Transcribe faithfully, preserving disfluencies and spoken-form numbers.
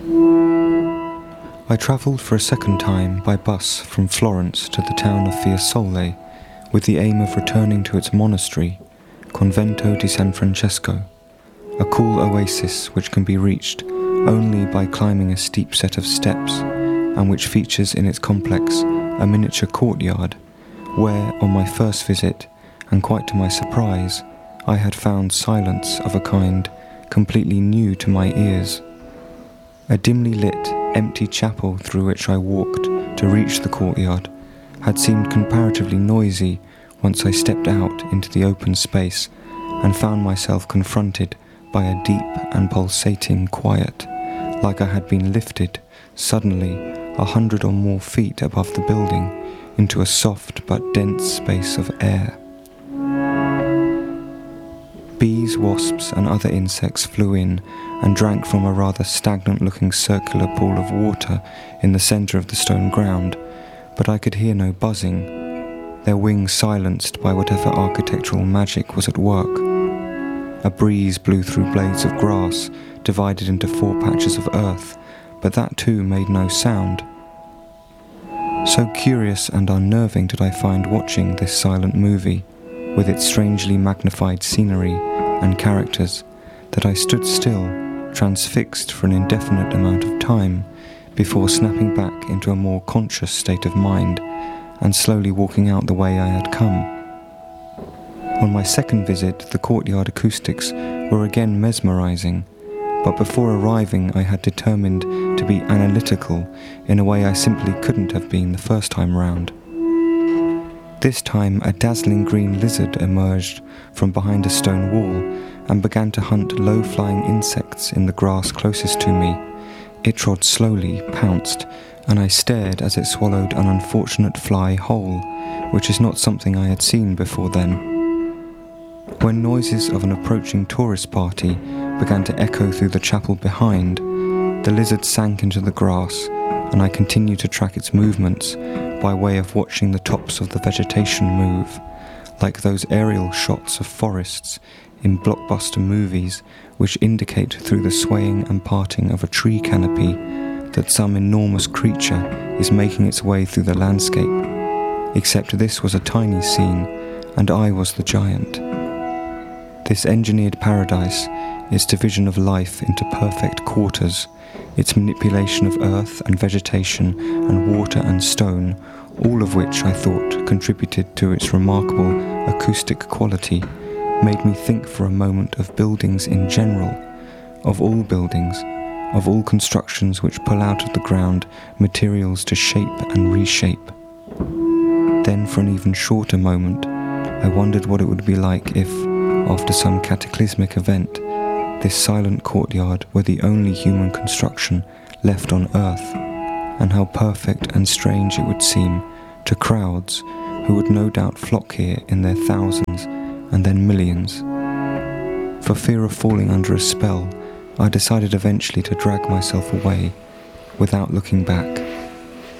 I travelled for a second time by bus from Florence to the town of Fiesole with the aim of returning to its monastery, Convento di San Francesco, a cool oasis which can be reached only by climbing a steep set of steps and which features in its complex a miniature courtyard where, on my first visit, and quite to my surprise, I had found silence of a kind completely new to my ears. A dimly lit, empty chapel through which I walked to reach the courtyard had seemed comparatively noisy once I stepped out into the open space and found myself confronted by a deep and pulsating quiet, like I had been lifted suddenly a hundred or more feet above the building into a soft but dense space of air. Bees, wasps and other insects flew in and drank from a rather stagnant-looking circular pool of water in the centre of the stone ground, but I could hear no buzzing, their wings silenced by whatever architectural magic was at work. A breeze blew through blades of grass, divided into four patches of earth, but that too made no sound. So curious and unnerving did I find watching this silent movie, with its strangely magnified scenery and characters, that I stood still, transfixed for an indefinite amount of time, before snapping back into a more conscious state of mind and slowly walking out the way I had come. On my second visit, the courtyard acoustics were again mesmerizing, but before arriving I had determined to be analytical in a way I simply couldn't have been the first time round. This time a dazzling green lizard emerged from behind a stone wall and began to hunt low-flying insects in the grass closest to me. It trod slowly, pounced, and I stared as it swallowed an unfortunate fly whole, which is not something I had seen before then. When noises of an approaching tourist party began to echo through the chapel behind, the lizard sank into the grass, and I continued to track its movements by way of watching the tops of the vegetation move, like those aerial shots of forests in blockbuster movies which indicate through the swaying and parting of a tree canopy that some enormous creature is making its way through the landscape, except this was a tiny scene and I was the giant. This engineered paradise, its division of life into perfect quarters, its manipulation of earth and vegetation and water and stone, all of which I thought contributed to its remarkable acoustic quality, made me think for a moment of buildings in general, of all buildings, of all constructions which pull out of the ground materials to shape and reshape. Then for an even shorter moment, I wondered what it would be like if, after some cataclysmic event, this silent courtyard were the only human construction left on earth, and how perfect and strange it would seem to crowds who would no doubt flock here in their thousands and then millions. For fear of falling under a spell, I decided eventually to drag myself away without looking back.